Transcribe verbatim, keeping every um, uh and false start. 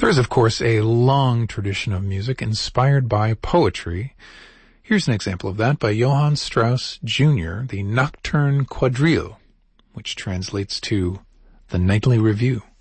There is, of course, a long tradition of music inspired by poetry. Here's an example of that by Johann Strauss Junior, the Nocturne Quadrille, which translates to the Nightly Review.